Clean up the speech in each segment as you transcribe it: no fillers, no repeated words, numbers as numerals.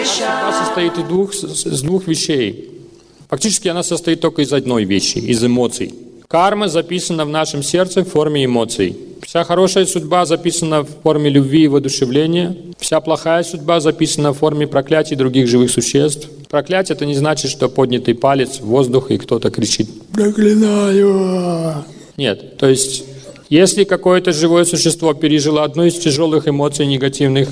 Судьба состоит из двух вещей. Фактически она состоит только из одной вещи, из эмоций. Карма записана в нашем сердце в форме эмоций. Вся хорошая судьба записана в форме любви и воодушевления. Вся плохая судьба записана в форме проклятий других живых существ. Проклятие — это не значит, что поднятый палец в воздух и кто-то кричит «Проклинаю!». Нет, то есть если какое-то живое существо пережило одну из тяжелых эмоций негативных,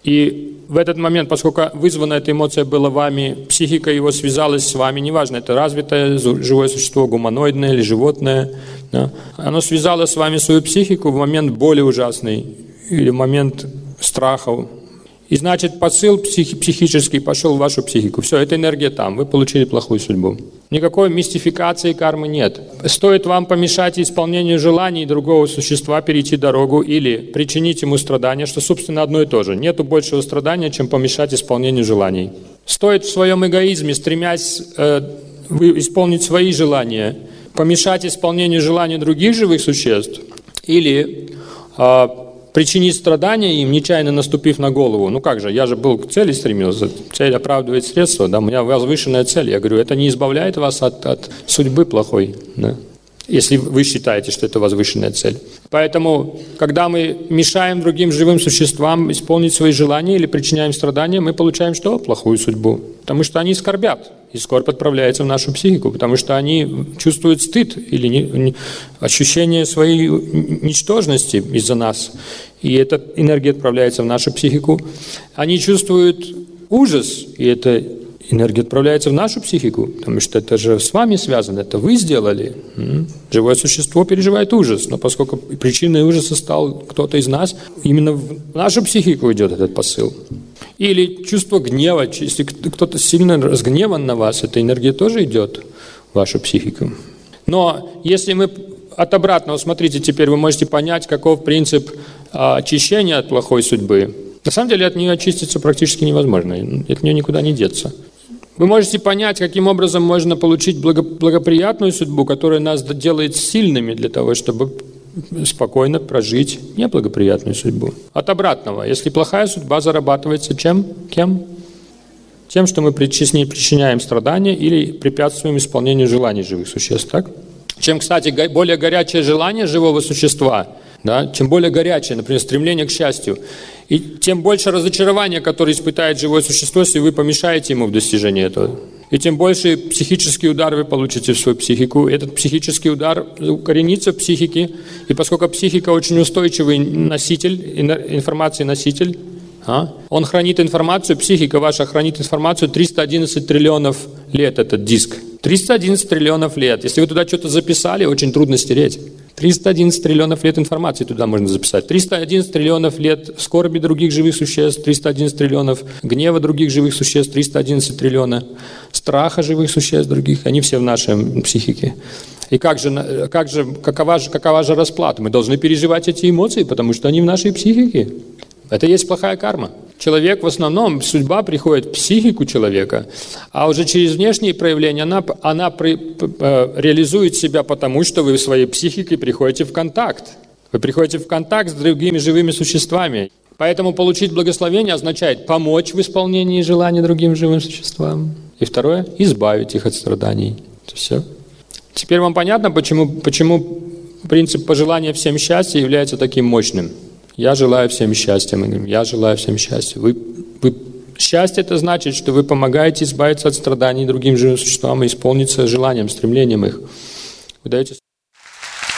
и в этот момент, поскольку вызвана эта эмоция была вами, психика его связалась с вами, неважно, это развитое живое существо, гуманоидное или животное, да, оно связало с вами свою психику в момент боли ужасной или в момент страха. И значит, посыл психический пошел в вашу психику. Все, эта энергия там, вы получили плохую судьбу. Никакой мистификации кармы нет. Стоит вам помешать исполнению желаний другого существа перейти дорогу или причинить ему страдания, что, собственно, одно и то же. Нету большего страдания, чем помешать исполнению желаний. Стоит в своем эгоизме, стремясь исполнить свои желания, помешать исполнению желаний других живых существ или причинить страдания им, нечаянно наступив на голову. Ну как же, я же был к цели стремился, цель оправдывает средства, да, у меня возвышенная цель. Я говорю, это не избавляет вас от судьбы плохой, да, если вы считаете, что это возвышенная цель. Поэтому, когда мы мешаем другим живым существам исполнить свои желания или причиняем страдания, мы получаем что? Плохую судьбу. Потому что они скорбят. И скорбь отправляется в нашу психику, потому что они чувствуют стыд или ощущение своей ничтожности из-за нас. И эта энергия отправляется в нашу психику. Они чувствуют ужас, и эта энергия отправляется в нашу психику, потому что это же с вами связано, это вы сделали. Живое существо переживает ужас, но поскольку причиной ужаса стал кто-то из нас, именно в нашу психику идет этот посыл. Или чувство гнева, если кто-то сильно разгневан на вас, эта энергия тоже идет в вашу психику. Но если мы от обратного, смотрите, теперь вы можете понять, каков принцип очищения от плохой судьбы. На самом деле от нее очиститься практически невозможно, от нее никуда не деться. Вы можете понять, каким образом можно получить благоприятную судьбу, которая нас делает сильными для того, чтобы спокойно прожить неблагоприятную судьбу. От обратного, если плохая судьба зарабатывается чем? Кем? Тем, что мы причиняем страдания или препятствуем исполнению желаний живых существ. Так? Чем, кстати, более горячее желание живого существа, да, чем более горячее, например, стремление к счастью, и тем больше разочарования, которое испытает живое существо, если вы помешаете ему в достижении этого. И тем больше психический удар вы получите в свою психику. Этот психический удар укоренится в психике. И поскольку психика очень устойчивый носитель, информации носитель, он хранит информацию, психика ваша хранит информацию 311 триллионов лет, этот диск. 311 триллионов лет. Если вы туда что-то записали, очень трудно стереть. 311 триллионов лет информации туда можно записать. 311 триллионов лет скорби других живых существ, 311 триллионов гнева других живых существ, 311 триллионов страха живых существ других. Они все в нашей психике. И какова же расплата? Мы должны переживать эти эмоции, потому что они в нашей психике. Это и есть плохая карма. Человек в основном, судьба приходит в психику человека, а уже через внешние проявления она реализует себя потому, что вы в своей психике приходите в контакт. Вы приходите в контакт с другими живыми существами. Поэтому получить благословение означает помочь в исполнении желаний другим живым существам. И второе, избавить их от страданий. Это все. Теперь вам понятно, почему принцип пожелания всем счастья является таким мощным? Я желаю всем счастья. Мы говорим, я желаю всем счастья. Счастье — это значит, что вы помогаете избавиться от страданий другим живым существам и исполниться желанием, стремлением их. Вы даете